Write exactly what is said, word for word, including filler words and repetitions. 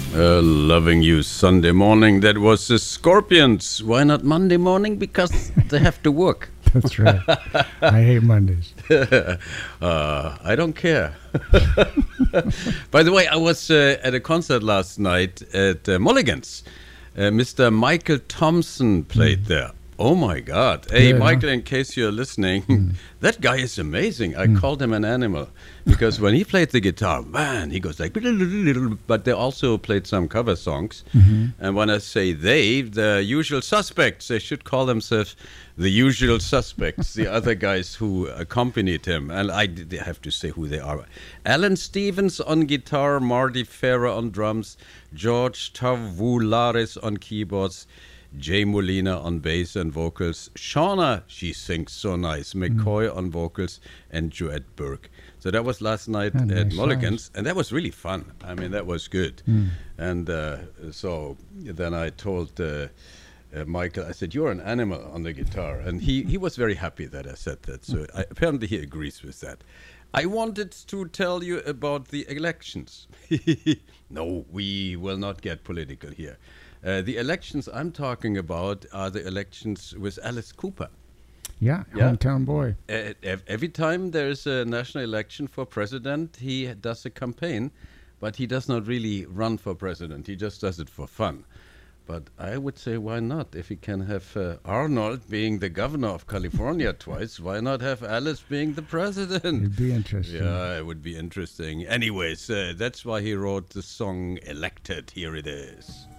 Uh, loving you Sunday morning. That was the Scorpions. Why not Monday morning? Because they have to work. That's right. I hate Mondays. uh, I don't care. By the way, I was uh, at a concert last night at uh, Mulligan's. Uh, Mister Michael Thompson played mm. there. Oh my God. Hey, yeah, Michael, in case you're listening, mm. that guy is amazing. I mm. called him an animal because when he played the guitar, man, he goes like, but they also played some cover songs. Mm-hmm. And when I say they, the usual suspects, they should call themselves the usual suspects, the other guys who accompanied him. And I have to say who they are. Alan Stevens on guitar, Marty Farah on drums, George Tavoularis on keyboards, Jay Molina on bass and vocals, Shauna, she sings so nice, McCoy mm. on vocals, and Joette Burke. So that was last night oh, at nice Mulligan's, songs. And that was really fun. I mean, that was good. Mm. And uh, so then I told uh, uh, Michael, I said, you're an animal on the guitar. And he, he was very happy that I said that. So I, apparently he agrees with that. I wanted to tell you about the elections. No, we will not get political here. Uh, the elections I'm talking about are the elections with Alice Cooper. Yeah, yeah. Hometown boy. Uh, every time there's a national election for president, he does a campaign, but he does not really run for president. He just does it for fun. But I would say, why not? If he can have uh, Arnold being the governor of California twice, why not have Alice being the president? It'd be interesting. Yeah, it would be interesting. Anyways, uh, that's why he wrote the song Elected. Here it is.